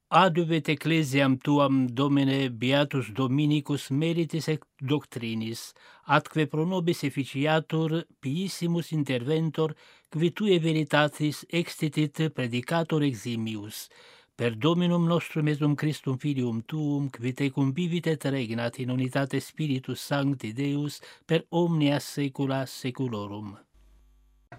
Adubet ecclesiam tuam, Domine, beatus Dominicus meritis et doctrinis, atque pro nobis efficiatur piissimus interventor, qui tue veritatis extitit predicator eximius, per Dominum nostrum Iesum Christum Filium tuum, qui tecum vivit et regnat in unitate Spiritus Sancti Deus per omnia saecula saeculorum.